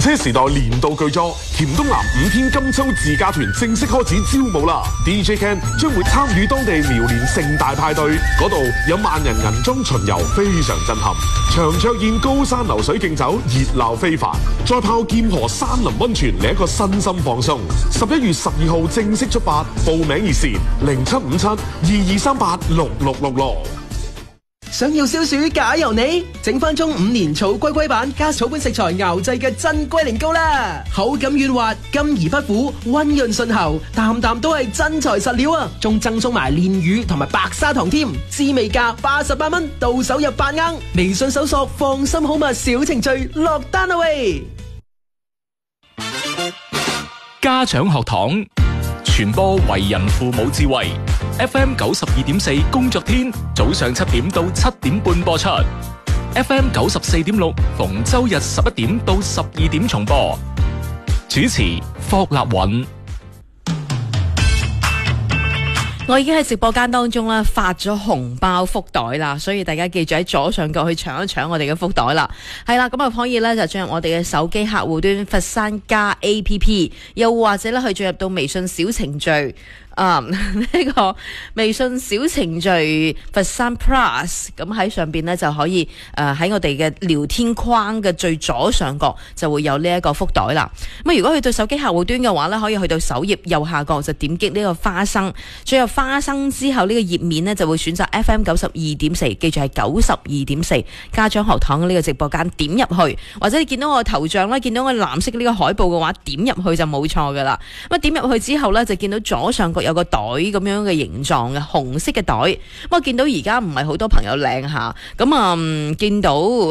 車時代年度巨作《黔東南5天金秋自駕團》正式開始招募啦 ！DJ Ken 將會參與當地苗連盛大派對，嗰度有萬人銀裝巡遊，非常震撼。長桌宴、高山流水競走，熱鬧非凡。再泡劍河山林溫泉，嚟一個身心放鬆。11月12號正式出發，報名熱線075722386666。 想要消暑假由你，整翻中5年草龜龜版加草本食材熬製嘅真龜苓膏啦，口感軟滑，甘而不苦，溫潤順喉，啖啖都係真材實料啊！仲贈送埋蓮魚同埋白砂糖添，滋味價88蚊，到手入8盎。微信搜索放心好物小程序落單啦喂！ 家長學堂傳播為人父母智慧。FM 92.4工作天早上7點到7點半播出 ，FM 94.6逢周日11點到12點重播。主持霍立允。 我已經喺直播間當中啦，發咗紅包福袋啦，所以大家記住喺左上角去搶一搶我哋嘅福袋啦。係啦，咁啊可以咧就進入我哋嘅手機客戶端佛山加 APP， 又或者咧去進入到微信小程序。呢個微信小程序佛山 Plus， 咁喺上邊呢就可以喺我哋嘅聊天框嘅最左上角就會有呢一個福袋啦。咁如果去到手機客戶端嘅話呢，可以去到首頁右下角就點擊呢個花生，進入花生之後呢個頁面呢就會選擇 FM 92.4，記住係92.4家長學堂呢個直播間，點入去，或者你見到我頭像啦，見到我藍色呢個海報嘅話，點入去就冇錯噶啦。咁點入去之後呢，就見到左上角有個袋咁樣嘅形狀嘅紅色嘅袋，咁我見到而家唔係好多朋友領下，咁見到唔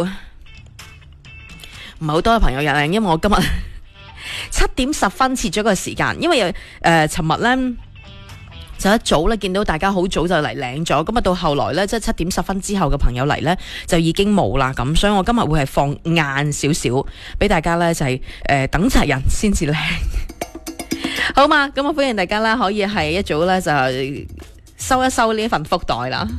係好多朋友領，因為我今日7點10分設咗個時間，因為尋日呢就一早咧見到大家好早就嚟領咗，咁啊到後來呢，即係7點10分之後嘅朋友嚟呢，就已經冇啦，咁所以我今日會係放晏少少，俾大家呢就係等齊人先至領。好嘛，咁我歡迎大家啦，可以係一早咧就收一收呢一份福袋啦。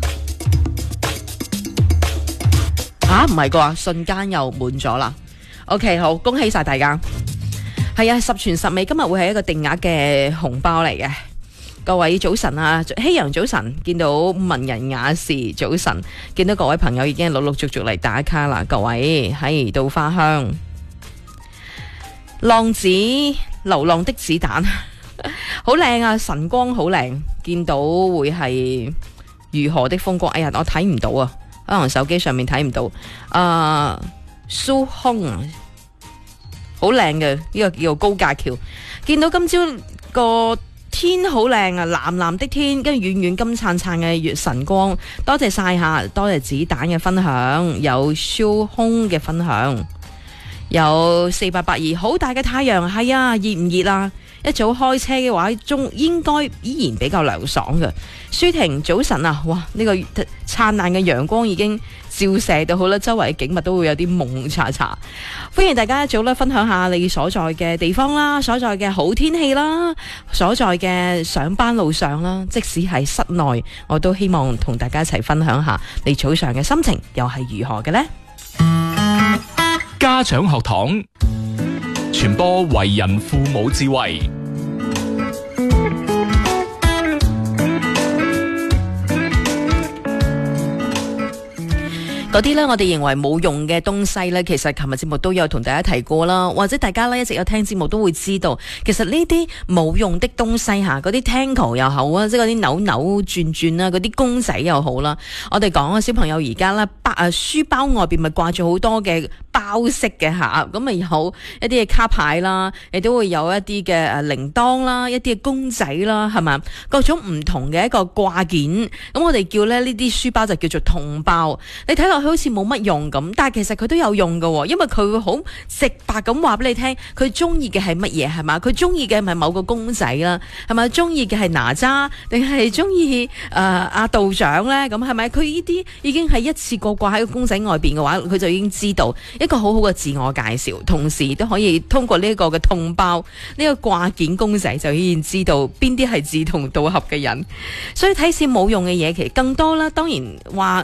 唔係啩？瞬間又滿咗啦。OK， 好，恭喜晒大家。係啊，10全10美，今日會係一個定額嘅紅包嚟嘅。各位早晨啊，希陽早晨，見到文人雅士早晨，見到各位朋友已經陸陸續續嚟打卡啦。各位喺到花香。浪子流浪的子彈好靚啊，晨光好靚，見到會係如何的風光。哎呀，我睇唔到啊，可能手機上面睇唔到。蘇空好靚嘅，呢個叫做高架橋。見到今朝個天好靚啊，藍藍的天，跟住遠遠金燦燦嘅月晨光。多謝晒下，多謝子彈嘅分享，有蘇空嘅分享。有4882，好大嘅太陽，係啊，熱唔熱啊？一早開車嘅話，應該依然比較涼爽嘅。舒婷早晨啊，哇！呢個燦爛嘅陽光已經照射到好啦，周圍嘅景物都會有啲蒙查查。歡迎大家一早咧分享下你所在嘅地方啦，所在嘅好天氣啦，所在嘅上班路上啦，即使係室內，我都希望同大家一齊分享下你早上嘅心情又係如何嘅呢？ 家長學堂傳播為人父母智慧。 嗰啲呢，我哋認為冇用嘅東西呢，其實琴日節目都有同大家提過啦，或者大家呢一直有聽節目都會知道，其實呢啲冇用的東西吓，嗰啲 Tango 又好啊，即係嗰啲扭扭轉轉啦，嗰啲公仔又好啦，我哋講啊，小朋友而家呢，書包外邊咪掛住好多嘅包飾嘅吓，咁咪有一啲嘅卡牌啦，亦都會有一啲嘅鈴鐺啦，一啲嘅公仔啦，係咪？各種唔同嘅一個掛件，咁我哋叫咧呢啲書包就叫做童包。你睇落去好似冇乜用咁，但係其實佢都有用㗎，因為佢會好直白咁話俾你聽，佢中意嘅係乜嘢，係嘛？佢中意嘅係咪某個公仔啦？係咪中意嘅係哪吒，定係中意阿道長咧？咁係咪？佢呢啲已經係一次過掛喺個公仔外邊嘅話，佢就已經知道一個好好嘅自我介紹，同時都可以通過呢個嘅童包呢個掛件公仔，就已經知道邊啲係志同道合嘅人。所以睇似冇用嘅嘢，其實更多啦。當然話